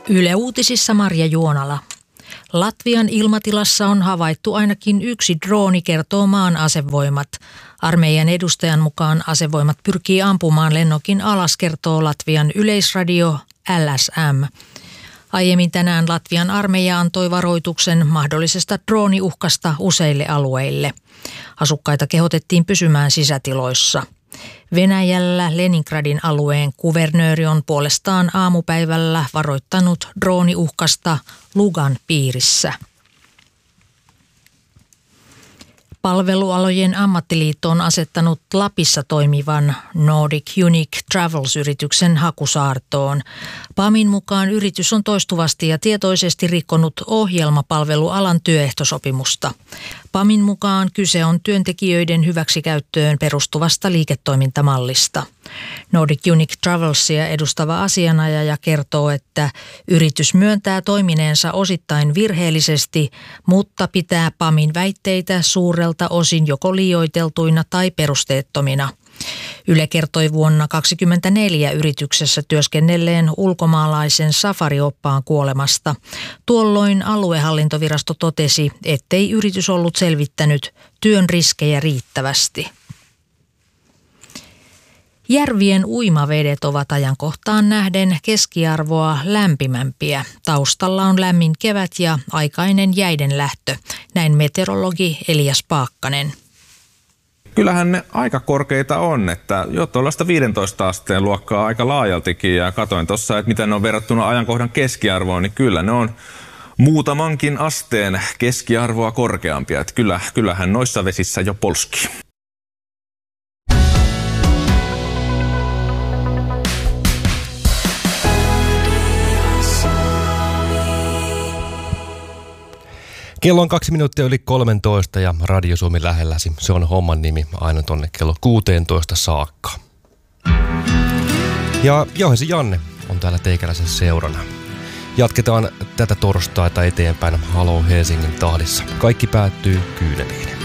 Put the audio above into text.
Yle Uutisissa Marja Juonala. Latvian ilmatilassa on havaittu ainakin yksi drooni, kertoo maan asevoimat. Armeijan edustajan mukaan asevoimat pyrkii ampumaan lennokin alas, kertoo Latvian yleisradio LSM. Aiemmin tänään Latvian armeija antoi varoituksen mahdollisesta drooniuhkasta useille alueille. Asukkaita kehotettiin pysymään sisätiloissa. Venäjällä Leningradin alueen kuvernööri on puolestaan aamupäivällä varoittanut drooniuhkasta Lugan piirissä. Palvelualojen ammattiliitto on asettanut Lapissa toimivan Nordic Unique Travels-yrityksen hakusaartoon. PAMin mukaan yritys on toistuvasti ja tietoisesti rikkonut ohjelmapalvelualan työehtosopimusta. PAMin mukaan kyse on työntekijöiden hyväksikäyttöön perustuvasta liiketoimintamallista. Nordic Unique Travelsia edustava asianajaja kertoo, että yritys myöntää toimineensa osittain virheellisesti, mutta pitää PAMin väitteitä suurelta osin joko liioiteltuina tai perusteettomina. Yle kertoi vuonna 2024 yrityksessä työskennelleen ulkomaalaisen safarioppaan kuolemasta. Tuolloin aluehallintovirasto totesi, ettei yritys ollut selvittänyt työn riskejä riittävästi. Järvien uimavedet ovat ajankohtaan nähden keskiarvoa lämpimämpiä. Taustalla on lämmin kevät ja aikainen jäiden lähtö. Näin meteorologi Elias Paakkanen. Kyllähän ne aika korkeita on, että jo tuollaista 15 asteen luokkaa aika laajaltikin, ja katoin tuossa, että miten ne on verrattuna ajankohdan keskiarvoon, niin kyllä ne on muutamankin asteen keskiarvoa korkeampia, että kyllähän noissa vesissä jo polskii. Kello on 2 minuuttia yli 13 ja Radio Suomi lähelläsi. Se on homman nimi aina tonne kello 16 saakka. Ja Johesi Janne on täällä teikäläisen seurana. Jatketaan tätä torstaita eteenpäin Halo Helsingin tahdissa. Kaikki päättyy kyyneliin.